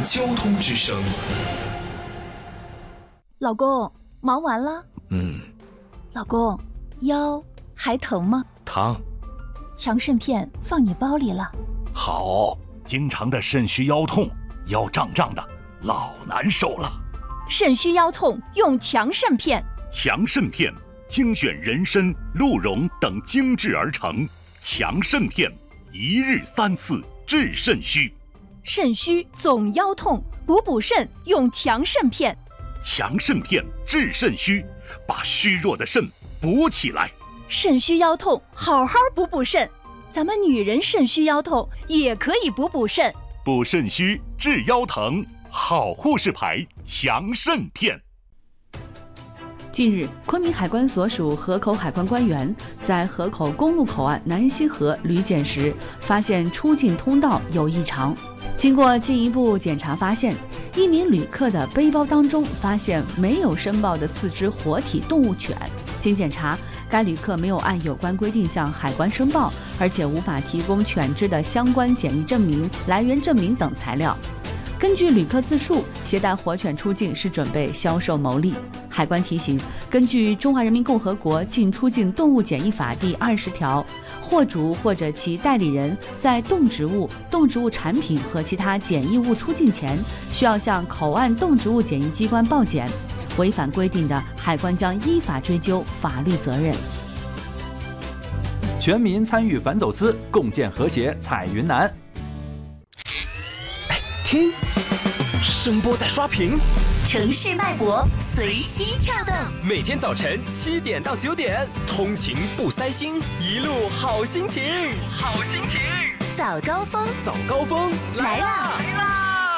交通之声。 老公，忙完了？老公，腰还疼吗？ 疼。 强肾片放你包里了。 好，经常的肾虚腰痛，腰胀胀的，老难受了。 肾虚腰痛用强肾片。 强肾片精选人参、鹿茸等精制而成，强肾片一日3次治肾虚。 肾虚总腰痛，补肾用强肾片。 强肾片治肾虚，把虚弱的肾补起来。 肾虚腰痛，好好补肾。咱们女人肾虚腰痛也可以补肾。 补肾虚治腰疼，好护士牌强肾片。 近日，昆明海关所属河口海关官员在河口公路口岸南溪河旅检时，发现出境通道有异常。经过进一步检查，发现一名旅客的背包当中发现没有申报的4只活体动物犬。经检查，该旅客没有按有关规定向海关申报，而且无法提供犬只的相关检疫证明、来源证明等材料。根据旅客自述，携带活犬出境是准备销售牟利。海关提醒，根据《中华人民共和国进出境动物检疫法》第20条，货主或者其代理人在动植物、动植物产品和其他检疫物出境前，需要向口岸动植物检疫机关报检。违反规定的，海关将依法追究法律责任。 全民参与反走私，共建和谐彩云南。 听，声波在刷屏， 城市脉搏随心跳动。 每天早晨7点到9点，通勤不塞心，一路好心情，好心情。 早高峰， 早高峰来啦！来啦！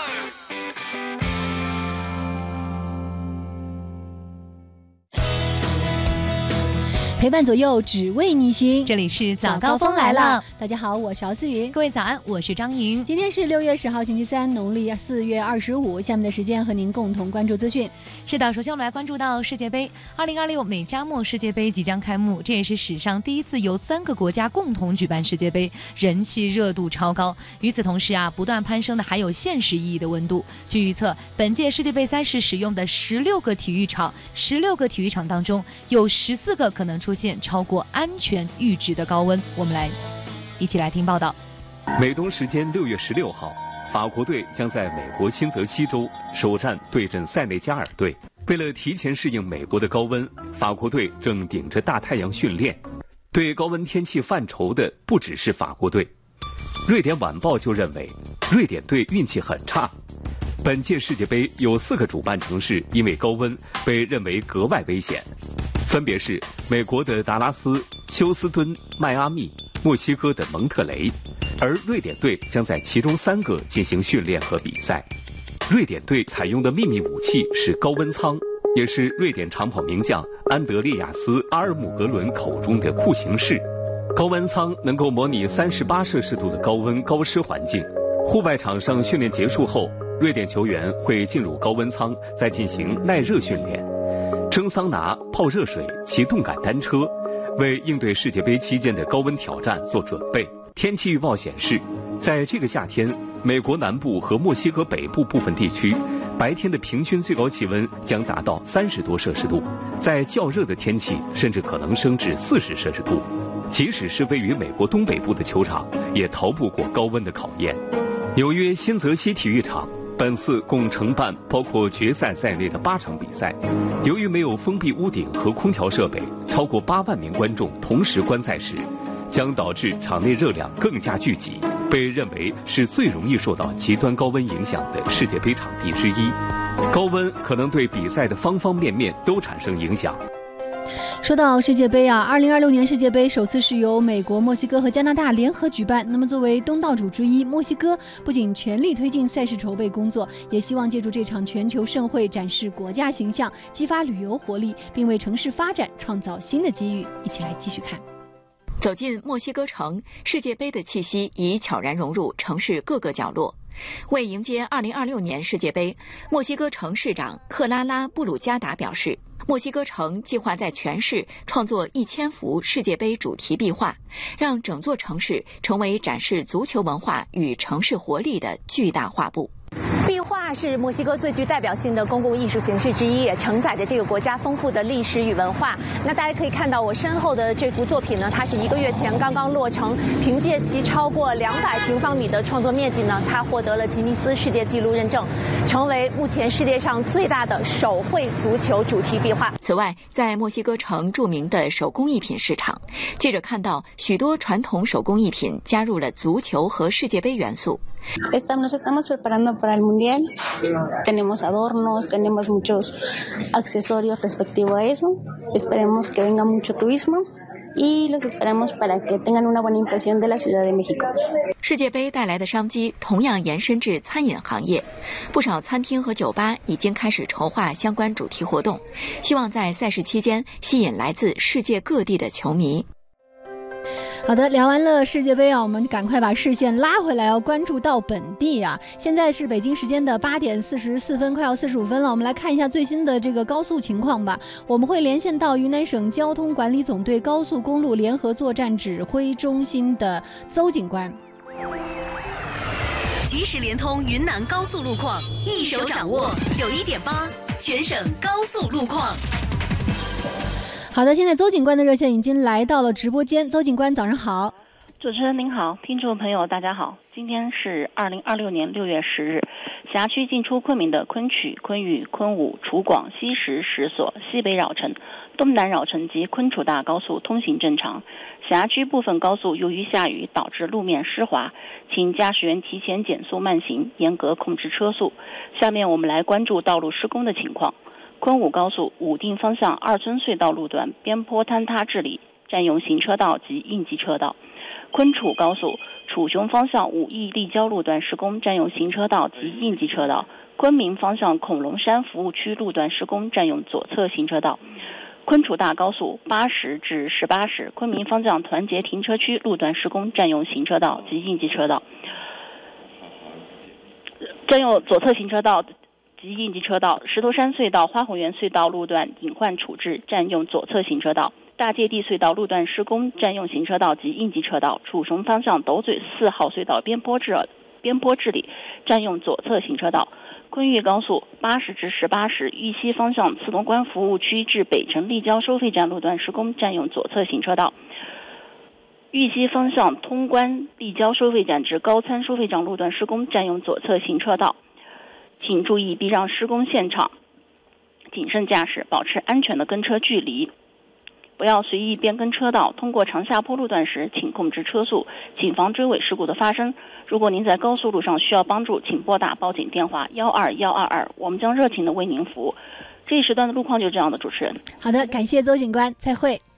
陪伴左右，只为你行。 这里是早高峰来了。 大家好，我是敖思云。 各位早安，我是张莹。 今天是6月10号，星期三，农历4月25。下面的时间和您共同关注资讯。 是的，首先我们来关注到世界杯2026美加墨世界杯即将开幕，这也是史上第一次由3个国家共同举办世界杯，人气热度超高。与此同时不断攀升的还有现实意义的温度。据预测，本届世界杯赛事使用的16个体育场，16个体育场当中有14个可能出现超过安全阈值的高温。我们一起来听报道。 美东时间6月16号，法国队将在美国新泽西州首战对阵塞内加尔队。为了提前适应美国的高温，法国队正顶着大太阳训练。对高温天气犯愁的不只是法国队，瑞典晚报就认为瑞典队运气很差。本届世界杯有4个主办城市因为高温被认为格外危险，分别是美国的达拉斯、休斯敦、迈阿密、墨西哥的蒙特雷，而瑞典队将在其中3个进行训练和比赛。瑞典队采用的秘密武器是高温舱，也是瑞典长跑名将安德烈亚斯·阿尔姆格伦口中的酷刑室。高温舱能够模拟38摄氏度的高温高湿环境。户外场上训练结束后，瑞典球员会进入高温舱，再进行耐热训练，蒸桑拿、泡热水、骑动感单车，为应对世界杯期间的高温挑战做准备。天气预报显示，在这个夏天，美国南部和墨西哥北部部分地区白天的平均最高气温将达到30多摄氏度，在较热的天气甚至可能升至40摄氏度。即使是位于美国东北部的球场，也逃不过高温的考验。纽约新泽西体育场本次共承办包括决赛在内的8场比赛，由于没有封闭屋顶和空调设备，超过8万名观众同时观赛时，将导致场内热量更加聚集，被认为是最容易受到极端高温影响的世界杯场地之一。高温可能对比赛的方方面面都产生影响。 说到世界杯2026年世界杯首次是由美国、墨西哥和加拿大联合举办。那么作为东道主之一，墨西哥不仅全力推进赛事筹备工作，也希望借助这场全球盛会展示国家形象，激发旅游活力，并为城市发展创造新的机遇。一起来继续看。 走进墨西哥城，世界杯的气息已悄然融入城市各个角落。为迎接2026年世界杯，墨西哥城市长克拉拉·布鲁加达表示，墨西哥城计划在全市创作1000幅世界杯主题壁画，让整座城市成为展示足球文化与城市活力的巨大画布。 壁画是墨西哥最具代表性的公共艺术形式之一，也承载着这个国家丰富的历史与文化。那大家可以看到我身后的这幅作品呢，它是1个月前刚刚落成，凭借其超过200平方米的创作面积呢，它获得了吉尼斯世界纪录认证，成为目前世界上最大的手绘足球主题壁画。 此外，在墨西哥城著名的手工艺品市场，记者看到许多传统手工艺品加入了足球和世界杯元素。 Nos estamos preparando para el mundial. Tenemos adornos, tenemos muchos accesorios respectivo a eso. Esperemos que venga mucho turismo y los esperamos para que tengan una buena impresión de la Ciudad de México. 世界杯带来的商机同样延伸至餐饮行业，不少餐厅和酒吧已经开始筹划相关主题活动，希望在赛事期间吸引来自世界各地的球迷。 好的，聊完了世界杯啊，我们赶快把视线拉回来，要关注到本地啊。现在是北京时间的8点44分，快要45分了。我们来看一下最新的这个高速情况吧。我们会连线到云南省交通管理总队高速公路联合作战指挥中心的邹警官。 及时联通云南高速路况，一手掌握91.8全省高速路况。 好的，现在邹警官的热线已经来到了直播间。邹警官，早上好。 主持人您好，听众朋友大家好。今天是2026年6月10日，辖区进出昆明的昆曲、昆玉、昆武、楚广、西石、石所、西北绕城、东南绕城及昆楚大高速通行正常。辖区部分高速由于下雨导致路面湿滑，请驾驶员提前减速慢行，严格控制车速。下面我们来关注道路施工的情况。昆武高速武定方向二村隧道路段边坡坍塌治理，占用行车道及应急车道。昆楚高速楚雄方向武义立交路段施工，占用行车道及应急车道。昆明方向恐龙山服务区路段施工，占用左侧行车道。昆楚大高速80至18时昆明方向团结停车区路段施工，占用行车道及应急车道。占用左侧行车道及应急车道。石头山隧道花红园隧道路段隐患处置，占用左侧行车道。大界地隧道路段施工，占用行车道及应急车道。楚雄方向斗嘴4号隧道边坡治理，占用左侧行车道。昆玉高速80至18时玉溪方向慈东关服务区至北城立交收费站路段施工，占用左侧行车道。玉溪方向通关立交收费站至高参收费站路段施工，占用左侧行车道。请注意避让施工现场，谨慎驾驶，保持安全的跟车距离，不要随意变更车道。通过长下坡路段时，请控制车速，谨防追尾事故的发生。如果您在高速路上需要帮助，请拨打报警电话12122，我们将热情的为您服务。这一时段的路况就这样的，主持人。 好的，感谢邹警官，再会。